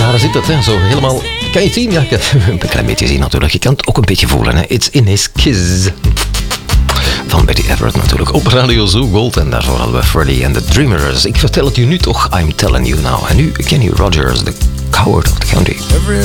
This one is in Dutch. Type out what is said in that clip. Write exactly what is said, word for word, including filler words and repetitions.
daar zit het, hè. Zo helemaal... Kan je het zien? Ja, ik heb een klein beetje zien natuurlijk. Je kan het ook een beetje voelen, hè. It's in his kiss. Van Betty Everett natuurlijk. Op Radio Zoo Gold. En daarvoor hadden we Freddie and the Dreamers. Ik vertel het u nu toch. I'm telling you now. En nu Kenny Rogers, the coward of the county. Every